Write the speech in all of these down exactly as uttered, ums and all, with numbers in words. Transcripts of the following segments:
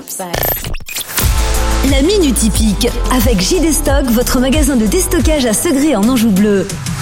La Minute Hippique avec J D Stock, votre magasin de déstockage à Segré en Anjou bleu.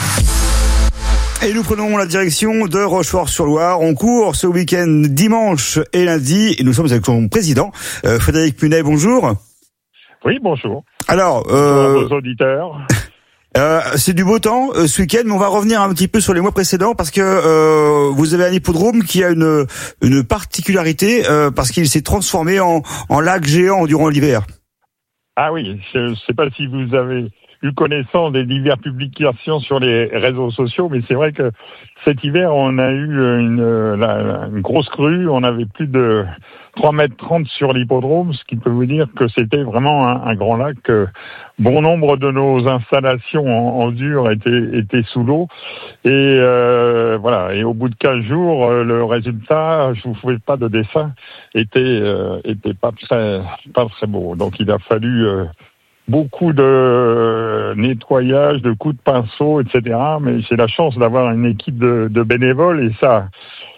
Et nous prenons la direction de Rochefort-sur-Loire. On court ce week-end dimanche et lundi. Et nous sommes avec son président, euh, Frédéric Munet. Bonjour. Oui, bonjour. Alors, euh, bonjour à vos auditeurs. Euh, c'est du beau temps euh, ce week-end, mais on va revenir un petit peu sur les mois précédents parce que euh, vous avez un hippodrome qui a une une particularité euh, parce qu'il s'est transformé en, en lac géant durant l'hiver. Ah oui, je ne sais pas si vous avez eu connaissance des diverses publications sur les réseaux sociaux, mais c'est vrai que cet hiver, on a eu une, la, une grosse crue. On avait plus de trois mètres trente sur l'hippodrome, ce qui peut vous dire que c'était vraiment un, un grand lac. Bon nombre de nos installations en, en dur étaient, étaient sous l'eau. Et euh, voilà. Et au bout de quinze jours, le résultat, je vous fais pas de dessin, était, euh, était pas très, pas très beau. Donc il a fallu euh, beaucoup de nettoyage, de coups de pinceau, et cetera. Mais j'ai la chance d'avoir une équipe de, de bénévoles et ça,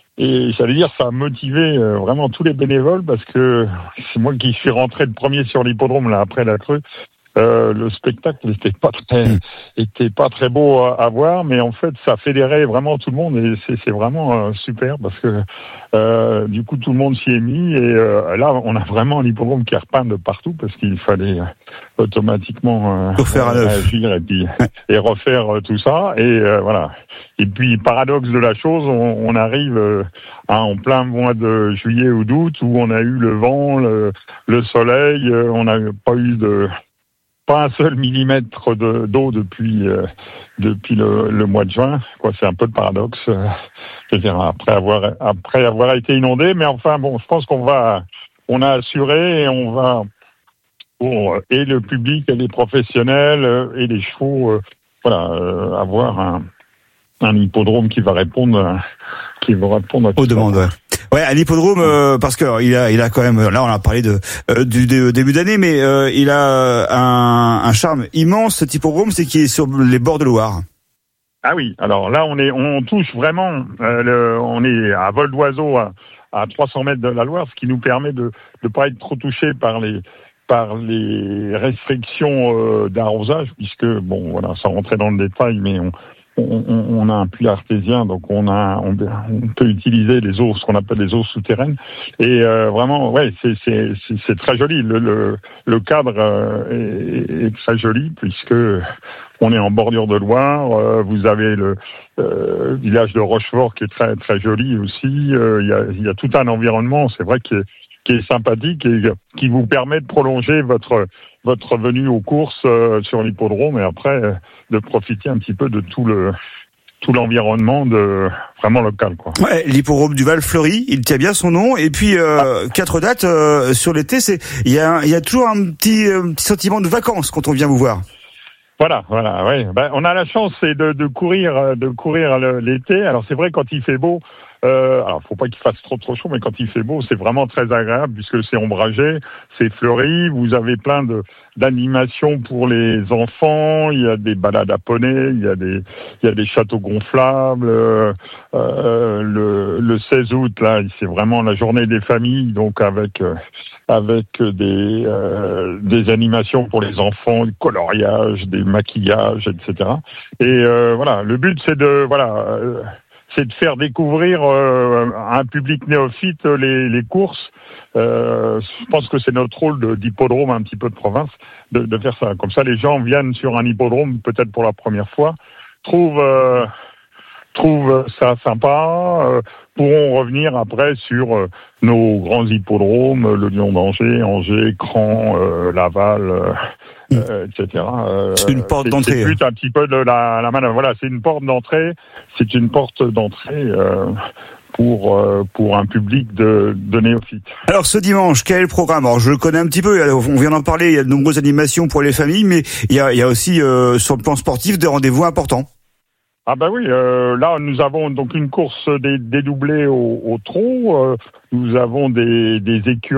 et j'allais dire, ça a motivé vraiment tous les bénévoles parce que c'est moi qui suis rentré le premier sur l'hippodrome là après la crue. Euh, le spectacle n'était pas très, était pas très beau à, à voir, mais en fait, ça fédérait vraiment tout le monde et c'est, c'est vraiment euh, super parce que euh, du coup, tout le monde s'y est mis et euh, là, on a vraiment l'hippodrome qui repeint de partout parce qu'il fallait euh, automatiquement euh, faire euh, agir et puis et refaire euh, tout ça et euh, voilà. Et puis, paradoxe de la chose, on, on arrive euh, hein, en plein mois de juillet ou d'août où on a eu le vent, le, le soleil, euh, on n'a pas eu de pas un seul millimètre de, d'eau depuis euh, depuis le, le mois de juin. Quoi, c'est un peu le paradoxe. Euh, c'est-à-dire après avoir après avoir été inondé, mais enfin bon, je pense qu'on va, on a assuré et on va pour et le public et les professionnels euh, et les chevaux, euh, voilà, euh, avoir un un hippodrome qui va répondre qui va répondre à aux demandes. Ouais. Ouais, à l'hippodrome euh, parce que il a il a quand même là on a parlé de euh, du, du début d'année mais euh, il a un, un charme immense cet hippodrome, c'est qu'il est sur les bords de Loire. Ah oui, alors là on est on touche vraiment euh, le, on est à vol d'oiseau à, à trois cents mètres de la Loire, ce qui nous permet de de pas être trop touché par les par les restrictions euh, d'arrosage puisque bon voilà, sans rentrer dans le détail mais on On, on a un puits artésien, donc on a, on, on peut utiliser les eaux, ce qu'on appelle les eaux souterraines. Et euh, vraiment, ouais, c'est, c'est, c'est, c'est très joli. Le, le, le cadre euh, est, est très joli puisque on est en bordure de Loire. Euh, vous avez le euh, village de Rochefort qui est très très joli aussi. Euh, il y a, il y a tout un environnement. C'est vrai qu'il est qui est sympathique et qui vous permet de prolonger votre votre venue aux courses euh, sur l'hippodrome et après euh, de profiter un petit peu de tout le tout l'environnement de vraiment local quoi. Ouais, l'hippodrome du Val Fleuri, il tient bien son nom et puis euh, ah. quatre dates euh, sur l'été, c'est il y a il y a toujours un petit, un petit sentiment de vacances quand on vient vous voir. Voilà, voilà, ouais. Ben, on a la chance c'est de, de courir, de courir le, l'été. Alors c'est vrai quand il fait beau, euh, alors faut pas qu'il fasse trop trop chaud, mais quand il fait beau, c'est vraiment très agréable puisque c'est ombragé, c'est fleuri. Vous avez plein de d'animations pour les enfants. Il y a des balades à poney, il y a des il y a des châteaux gonflables. Euh, euh, le, le seize août là, c'est vraiment la journée des familles, donc avec euh, avec des euh, des animations pour les enfants, du coloriage, des maquillages, et cetera. Et euh, voilà, le but c'est de voilà, euh, c'est de faire découvrir euh, à un public néophyte les, les courses. Euh, je pense que c'est notre rôle de, d'hippodrome un petit peu de province de, de faire ça. Comme ça, les gens viennent sur un hippodrome peut-être pour la première fois, trouvent euh, trouvent ça sympa, euh, pourront revenir après sur euh, nos grands hippodromes, le Lion d'Angers, Angers, Cran, euh, Laval. Euh, Euh, et cetera. Euh, c'est une porte c'est, d'entrée. C'est un petit peu de la, la manœuvre. Voilà, c'est une porte d'entrée. C'est une porte d'entrée euh, pour euh, pour un public de, de néophytes. Alors ce dimanche, quel est le programme? Alors je le connais un petit peu. On vient d'en parler. Il y a de nombreuses animations pour les familles, mais il y a il y a aussi euh, sur le plan sportif des rendez-vous importants. Ah ben oui, euh, là nous avons donc une course des, dédoublée au, au trot. Euh, nous avons des, des écuries.